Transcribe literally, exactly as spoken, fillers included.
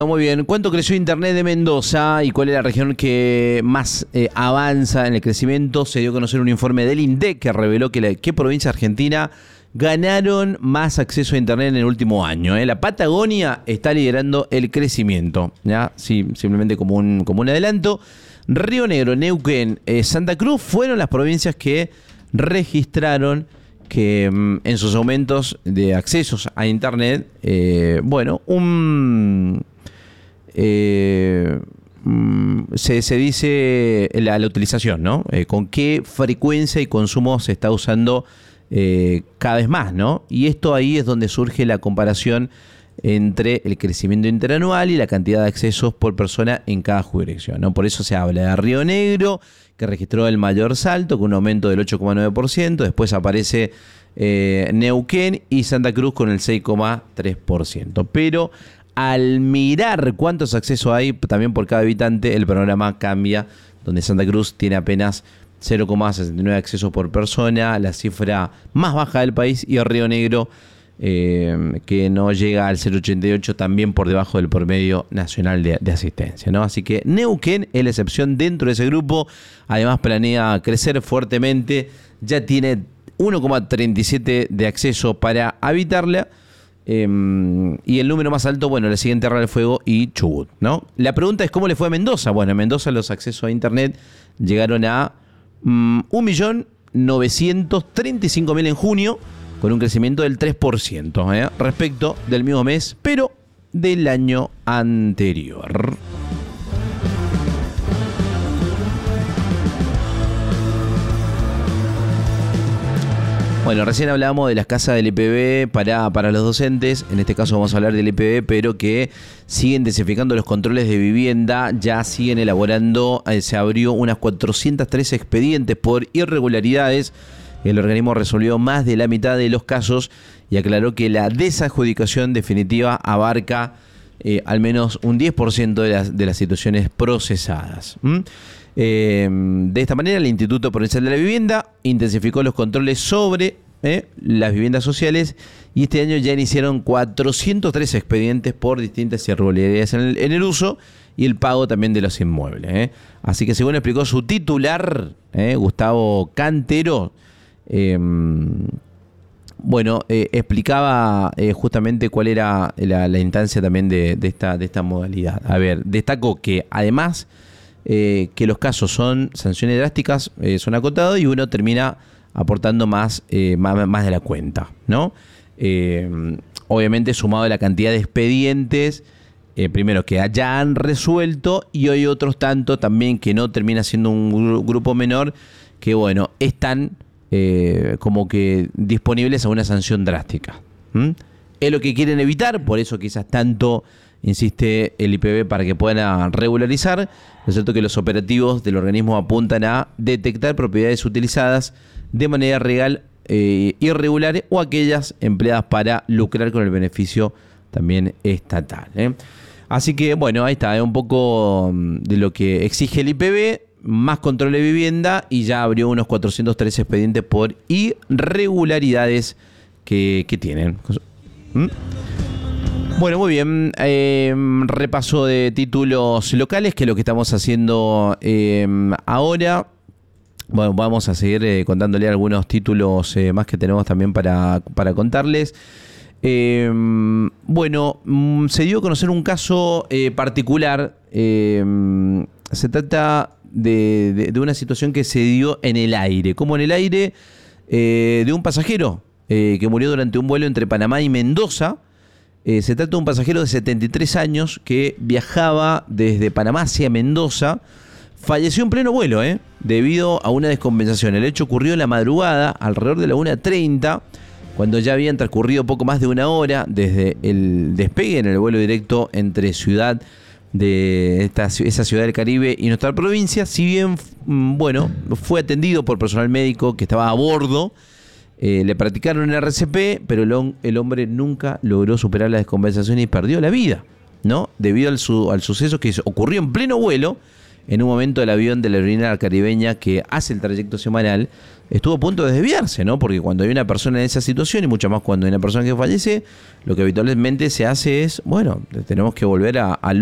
Muy bien, ¿cuánto creció Internet de Mendoza y cuál es la región que más eh, avanza en el crecimiento? Se dio a conocer un informe del INDEC que reveló que la, qué provincia argentina ganaron más acceso a Internet en el último año. ¿eh? La Patagonia está liderando el crecimiento, ¿ya? Sí, simplemente como un, como un adelanto. Río Negro, Neuquén, eh, Santa Cruz fueron las provincias que registraron que mm, en sus aumentos de accesos a Internet, eh, bueno, un... Eh, se, se dice la, la utilización, ¿no? Eh, con qué frecuencia y consumo se está usando eh, cada vez más, ¿no? Y esto ahí es donde surge la comparación entre el crecimiento interanual y la cantidad de accesos por persona en cada jurisdicción, ¿no? Por eso se habla de Río Negro, que registró el mayor salto con un aumento del ocho coma nueve por ciento, después aparece eh, Neuquén y Santa Cruz con el seis coma tres por ciento. Pero al mirar cuántos accesos hay también por cada habitante, el panorama cambia, donde Santa Cruz tiene apenas cero coma sesenta y nueve accesos por persona, la cifra más baja del país, y el Río Negro, eh, que no llega al cero coma ochenta y ocho, también por debajo del promedio nacional de, de asistencia, ¿no? Así que Neuquén es la excepción dentro de ese grupo, además planea crecer fuertemente, ya tiene uno coma treinta y siete de acceso para habitarla. Eh, y el número más alto, bueno, la siguiente Tierra del Fuego y Chubut, ¿no? La pregunta es cómo le fue a Mendoza. Bueno, en Mendoza los accesos a Internet llegaron a um, un millón novecientos treinta y cinco mil en junio, con un crecimiento del tres por ciento ¿eh? respecto del mismo mes, pero del año anterior. Bueno, recién hablábamos de las casas del I P B para, para los docentes. En este caso vamos a hablar del I P B, pero que siguen intensificando los controles de vivienda. Ya siguen elaborando, eh, se abrió unas cuatrocientos tres expedientes por irregularidades. El organismo resolvió más de la mitad de los casos y aclaró que la desadjudicación definitiva abarca eh, al menos un diez por ciento de las, de las situaciones procesadas. ¿Mm? Eh, de esta manera, el Instituto Provincial de la Vivienda intensificó los controles sobre eh, las viviendas sociales y este año ya iniciaron cuatrocientos tres expedientes por distintas irregularidades en el, en el uso y el pago también de los inmuebles. Eh. Así que, según explicó su titular, eh, Gustavo Cantero, eh, bueno, eh, explicaba eh, justamente cuál era la, la instancia también de, de, esta, de esta modalidad. A ver, destacó que además Eh, que los casos son sanciones drásticas, eh, son acotados y uno termina aportando más, eh, más, más de la cuenta, ¿no? Eh, obviamente sumado a la cantidad de expedientes, eh, primero que ya han resuelto y hay otros tantos también que no termina siendo un gru- grupo menor que, bueno, están eh, como que disponibles a una sanción drástica. ¿Mm? Es lo que quieren evitar, por eso quizás tanto insiste el I P B para que puedan regularizar. Es cierto que los operativos del organismo apuntan a detectar propiedades utilizadas de manera legal, eh, irregular o aquellas empleadas para lucrar con el beneficio también estatal. ¿eh? Así que, bueno, ahí está, es un poco de lo que exige el I P B, más control de vivienda y ya abrió unos cuatrocientos tres expedientes por irregularidades que, que tienen. ¿Mm? Bueno, muy bien. Eh, repaso de títulos locales, que es lo que estamos haciendo eh, ahora. Bueno, vamos a seguir eh, contándole algunos títulos eh, más que tenemos también para, para contarles. Eh, bueno, mm, se dio a conocer un caso eh, particular. Eh, se trata de, de, de una situación que se dio en el aire. Como en el aire eh, de un pasajero eh, que murió durante un vuelo entre Panamá y Mendoza. Eh, se trata de un pasajero de setenta y tres años que viajaba desde Panamá hacia Mendoza. Falleció en pleno vuelo, eh, debido a una descompensación. El hecho ocurrió en la madrugada, alrededor de la una treinta, cuando ya habían transcurrido poco más de una hora desde el despegue en el vuelo directo entre ciudad de esta, esa ciudad del Caribe y nuestra provincia. Si bien, bueno, fue atendido por personal médico que estaba a bordo. Eh, le practicaron el R C P, pero el, el hombre nunca logró superar la descompensación y perdió la vida, ¿no? Debido al, su, al suceso que ocurrió en pleno vuelo, en un momento el avión de la aerolínea caribeña que hace el trayecto semanal estuvo a punto de desviarse, ¿no? Porque cuando hay una persona en esa situación, y mucho más cuando hay una persona que fallece, lo que habitualmente se hace es, bueno, tenemos que volver a, al